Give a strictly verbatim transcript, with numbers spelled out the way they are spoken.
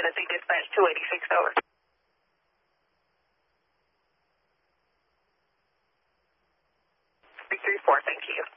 Tennessee Dispatch two eighty-six, over. three three four, thank you.